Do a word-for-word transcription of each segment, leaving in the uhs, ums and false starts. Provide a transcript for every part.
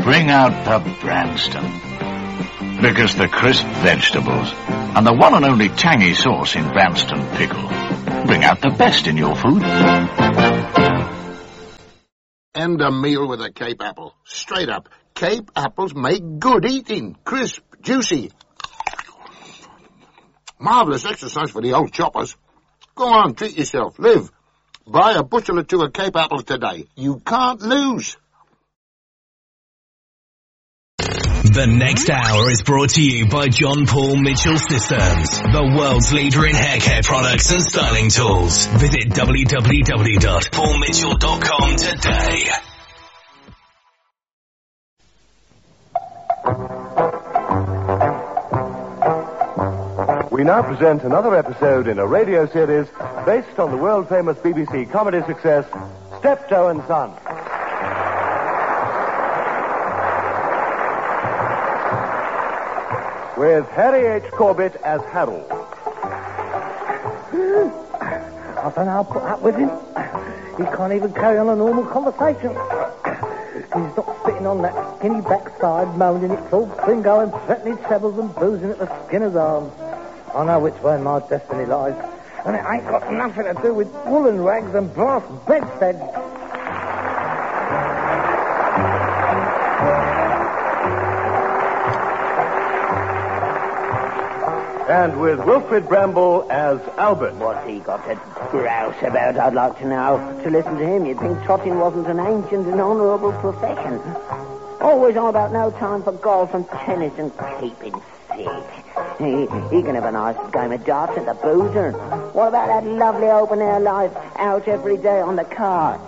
bring out the Branston. Because the crisp vegetables and the one and only tangy sauce in Branston pickle bring out the best in your food. End a meal with a Cape apple. Straight up. Cape apples make good eating. Crisp, juicy. Marvellous exercise for the old choppers. Go on, treat yourself. Live. Buy a bushel or two of Cape apples today. You can't lose. The next hour is brought to you by John Paul Mitchell Systems, the world's leader in hair care products and styling tools. Visit w w w dot paul mitchell dot com today. We now present another episode in a radio series based on the world-famous B B C comedy success, Steptoe and Son. With Harry H. Corbett as Harold. I don't know how to put up with him. He can't even carry on a normal conversation. He's not spitting on that skinny backside, moaning it's all bingo and threatening trebles and boozing at the Skinner's arms. I know which way my destiny lies, and it ain't got nothing to do with woolen rags and brass bedsteads. And with Wilfred Bramble as Albert. What's he got to grouse about, I'd like to know? To listen to him, you'd think trotting wasn't an ancient and honourable profession. Always on about no time for golf and tennis and keeping fit. He, he can have a nice game of darts at the Boozer. What about that lovely open-air life out every day on the cart?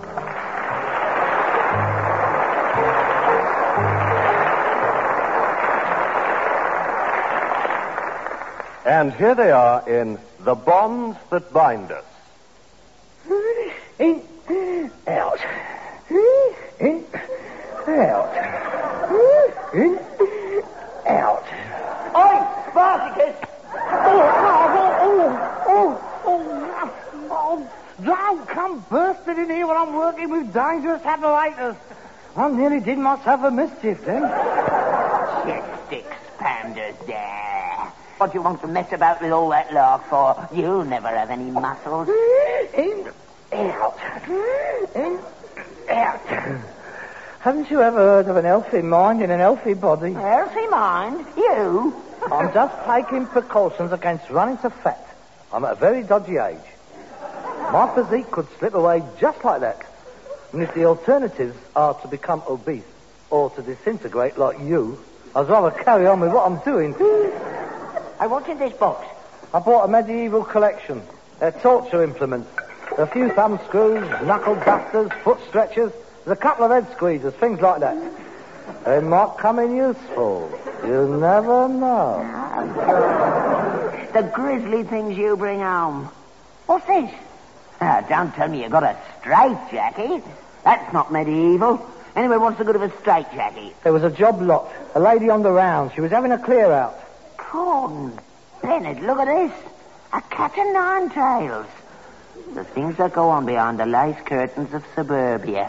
And here they are in The Bonds That Bind Us. In, out. In, out. In, out. Oi, Spartacus! Oh, oh, oh, oh, oh, don't come bursting in here when I'm working with dangerous apparatus. I nearly did myself a mischief then. Chest expanders there. What do you want to mess about with all that lark for? You'll never have any muscles. In, out. In, out. Haven't you ever heard of an healthy mind in an healthy body? Healthy mind? You? I'm just taking precautions against running to fat. I'm at a very dodgy age. My physique could slip away just like that. And if the alternatives are to become obese or to disintegrate like you, I'd rather carry on with what I'm doing. Hey, what's in this box? I bought a medieval collection. They're torture implements. A few thumb screws, knuckle dusters, foot stretchers. There's a couple of head squeezers, things like that. They might come in useful. You never know. The grisly things you bring home. What's this? Ah, don't tell me you got a straitjacket. That's not medieval. Anyway, what's the good of a straitjacket? There was a job lot. A lady on the round. She was having a clear out. Corn. Bennett, look at this. A cat o' nine tails. The things that go on behind the lace curtains of suburbia.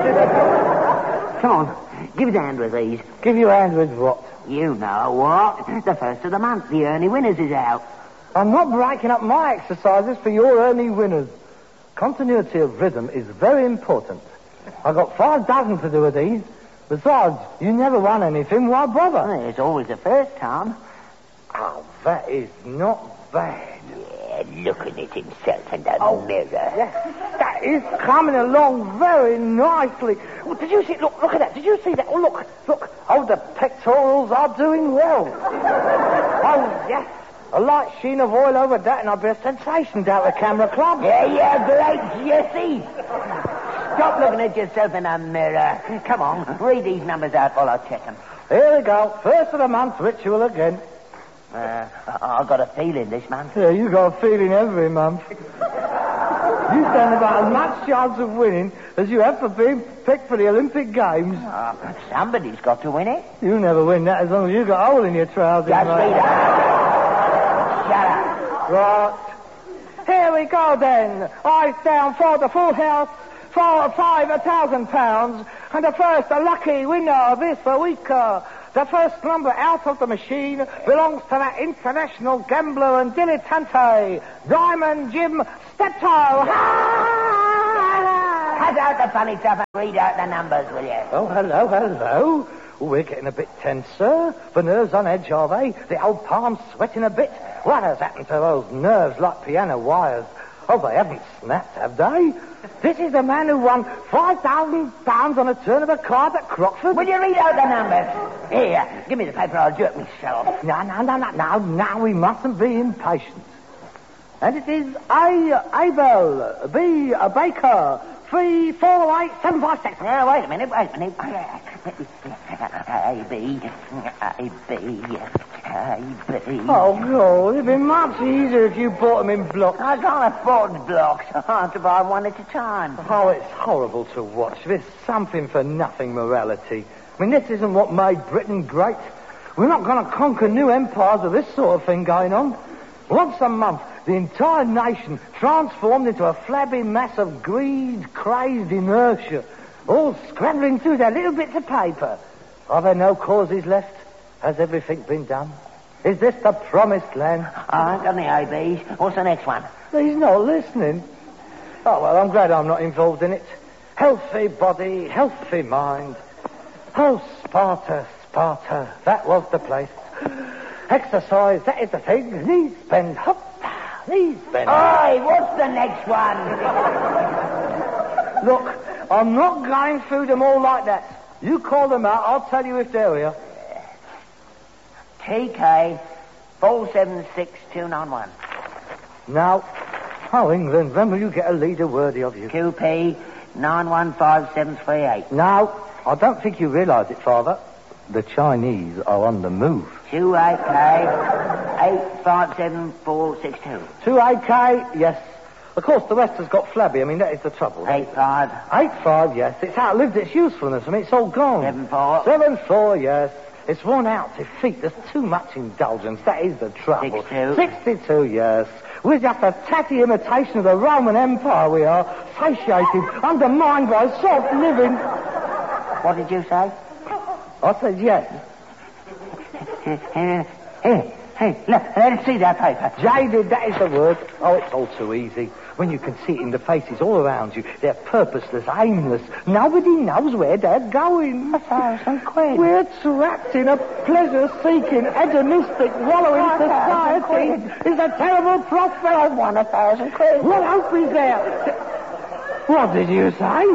Come on, give us a hand with these. Give you a hand with what? You know what. The first of the month, the Ernie Winners is out. I'm not breaking up my exercises for your Ernie Winners. Continuity of rhythm is very important. I've got five dozen to do with these. Besides, you never won anything. Why bother? Well, it's always the first time. Oh, that is not bad. Yeah, looking at himself in the oh, mirror. Yes, that is coming along very nicely. Oh, did you see? Look, look at that. Did you see that? Oh, look, look. Oh, the pectorals are doing well. Oh, yes. A light sheen of oil over that, and I'll be a sensation down at the camera club. Yeah, yeah, great, Jesse. Stop looking at yourself in the mirror. Come on, read these numbers out while I check them. Here we go. First of the month ritual again. Uh, I've got a feeling this month. Yeah, you got a feeling every month. You stand about as much chance of winning as you have for being picked for the Olympic Games. Oh, somebody's got to win it. You never win that as long as you got a hole in your trousers. Just mate. read out. Shut up. Right. Here we go then. Eyes down for the full house. For five a thousand pounds. And the first, the lucky winner this week, uh, the first number out of the machine belongs to that international gambler and dilettante, Diamond Jim Steptoe. Cut out the funny stuff and read out the numbers, will you? Oh, hello, hello. We're getting a bit tense, sir. The nerves on edge, are they? The old palms sweating a bit? What has happened to those nerves like piano wires? Oh, they haven't snapped, have they? This is the man who won five thousand pounds on a turn of a card at Crockford. Will you read out the numbers? Here, give me the paper, I'll do it myself. No, no, no, no, no, now we mustn't be impatient. And it is A. Abel, B. A Baker, three, four, eight, seven, five, six. Now, wait a minute, wait a minute. A, B, A, B, A, B. Oh, God, it'd be much easier if you bought them in blocks. I can't afford blocks. I have to buy one at a time. Oh, it's horrible to watch. This something for nothing morality. I mean, this isn't what made Britain great. We're not going to conquer new empires with this sort of thing going on. Once a month, the entire nation transformed into a flabby mass of greed-crazed inertia, all scrambling through their little bits of paper. Are there no causes left? Has everything been done? Is this the promised land? I ain't got any A Bs. What's the next one? He's not listening. Oh, well, I'm glad I'm not involved in it. Healthy body, healthy mind. Oh, Sparta, Sparta, that was the place. Exercise, that is the thing. Knees bend, hop, knees bend. Oi, what's the next one? Look, I'm not going through them all like that. You call them out, I'll tell you if they're here. T K four seven six two nine one. Now, oh, England, when will you get a leader worthy of you? Q P nine one five seven three eight. Now, I don't think you realise it, Father. The Chinese are on the move. two eight K eight five seven four six two. two eight K, yes. Of course, the rest has got flabby. I mean, that is the trouble. eight five. eight five, yes. It's outlived its usefulness. I mean, it's all gone. seven four. seven four, yes. It's worn out defeat. There's too much indulgence. That is the trouble. six two. sixty-two, yes. We're just a tatty imitation of the Roman Empire, we are. Satiated, undermined by soft living. What did you say? I said yes. Here, here, hey, let, let's see that paper. Jaded, that is the word. Oh, it's all too easy. When you can see it in the faces all around you, they're purposeless, aimless. Nobody knows where they're going. A thousand quid. We're trapped in a pleasure-seeking, hedonistic, wallowing society. It's a terrible prospect. I've won a thousand quid. What hope is there? What did you say?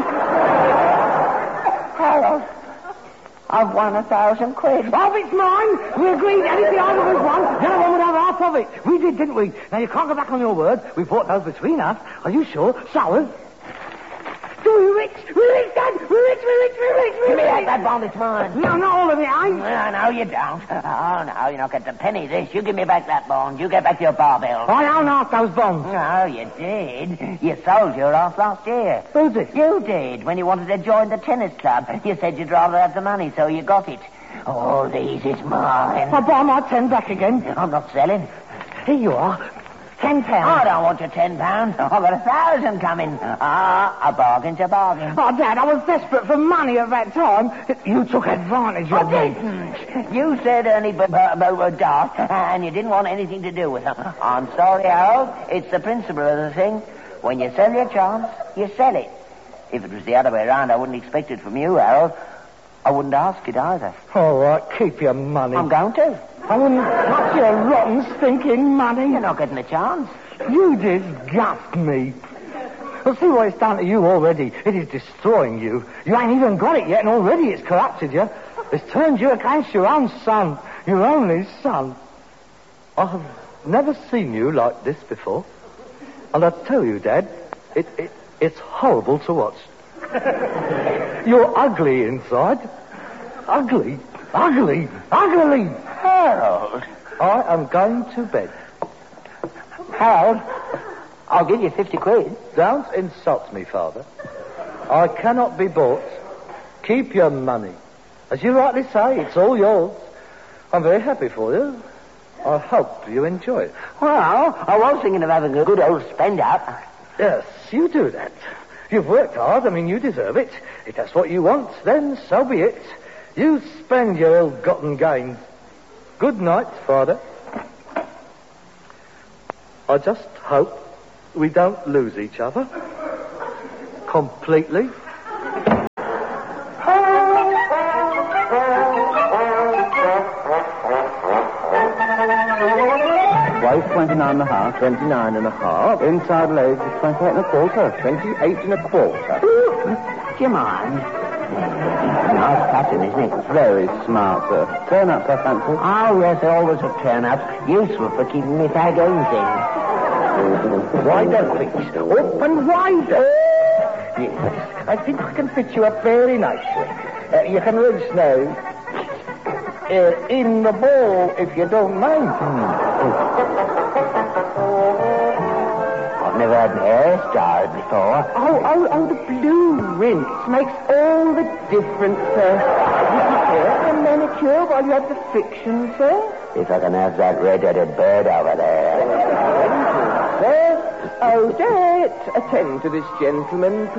Harold, I've won a thousand quid. Oh, it's mine. We agreed anything either of us won, the other one would have half of it. We did, didn't we? Now, you can't go back on your word. We bought those between us. Are you sure? So, we're rich. We're rich, Dad. We're rich, we're rich, we're rich, we're Give me rich. that, that bond, it's mine. No, not all of it, eh? No, no, you don't. Oh, no, you don't get the penny this. You give me back that bond. You get back your barbell. I own half those bonds. No, you did. You sold your half last year. Who did? You did. When you wanted to join the tennis club, you said you'd rather have the money, so you got it. All these is mine. I'll buy my ten back again. I'm not selling. Here you are. Ten pounds. I don't want your ten pounds. I've got a thousand coming. Ah, a bargain's a bargain. Oh, Dad, I was desperate for money at that time. You took advantage I of me. didn't. You said Ernie b- b- b- were daft, and you didn't want anything to do with them. I'm sorry, Harold. It's the principle of the thing. When you sell your chance, you sell it. If it was the other way around, I wouldn't expect it from you, Harold. I wouldn't ask it either. All right, keep your money. I'm going to. I wouldn't touch your rotten, stinking money. You're not getting a chance. You disgust me. Well, see what it's done to you already. It is destroying you. You ain't even got it yet, and already it's corrupted you. It's turned you against your own son, your only son. I have never seen you like this before. And I tell you, Dad, it, it it's horrible to watch. You're ugly inside. Ugly. Ugly. Ugly. Harold. I am going to bed. Harold, I'll give you fifty quid. Don't insult me, Father. I cannot be bought. Keep your money. As you rightly say, it's all yours. I'm very happy for you. I hope you enjoy it. Well, I was thinking of having a good old spend-up. Yes, you do that. You've worked hard. I mean, you deserve it. If that's what you want, then so be it. You spend your ill-gotten gains. Good night, Father. I just hope we don't lose each other. Completely. Waist twenty-nine and a half. Twenty-nine and a half. Inside legs is twenty-eight and a quarter. Twenty-eight and a quarter. Do you mind? Nice pattern, isn't it? Very smart, sir. Turn up, I fancy. Oh, yes, always a turn-up. Useful for keeping me fag easy. Wider, please. Open wider. Yes, I think I can fit you up very nicely. Uh, you can rest now. Uh, in the ball, if you don't mind. I've never had an hairstyle before. Oh, oh, oh, the blue rinse makes all the difference, sir. You prefer a manicure while you have the friction, sir? If I can have that red-headed bird over there. Sir, oh, Dad, attend to this gentleman,